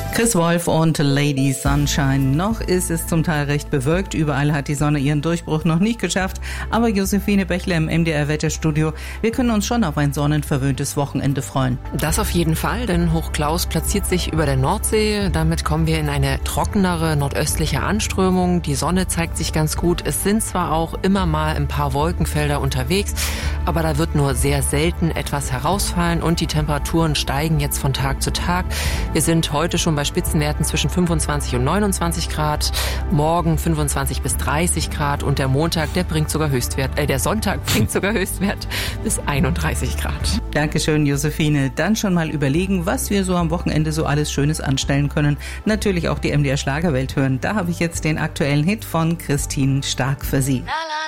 Chris Wolf und Lady Sunshine. Noch ist es zum Teil recht bewölkt. Überall hat die Sonne ihren Durchbruch noch nicht geschafft. Aber Josephine Bächler im MDR-Wetterstudio, wir können uns schon auf ein sonnenverwöhntes Wochenende freuen. Das auf jeden Fall, denn Hochklaus platziert sich über der Nordsee. Damit kommen wir in eine trockenere nordöstliche Anströmung. Die Sonne zeigt sich ganz gut. Es sind zwar auch immer mal ein paar Wolkenfelder unterwegs, aber da wird nur sehr selten etwas herausfallen und die Temperaturen steigen jetzt von Tag zu Tag. Wir sind heute schon bei Spitzenwerten zwischen 25 und 29 Grad, morgen 25 bis 30 Grad und der Montag, der Sonntag bringt sogar Höchstwert bis 31 Grad. Dankeschön, Josephine. Dann schon mal überlegen, was wir so am Wochenende so alles Schönes anstellen können. Natürlich auch die MDR Schlagerwelt hören. Da habe ich jetzt den aktuellen Hit von Christine Stark für Sie.